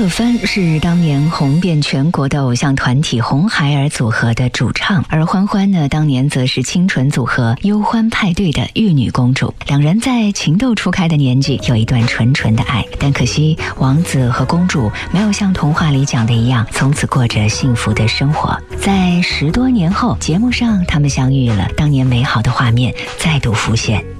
子芬是当年红遍全国的偶像团体红孩儿组合的主唱，而欢欢呢，当年则是清纯组合忧欢派对的玉女公主。两人在情窦初开的年纪有一段纯纯的爱，但可惜王子和公主没有像童话里讲的一样，从此过着幸福的生活。在10多年后，节目上他们相遇了，当年美好的画面再度浮现。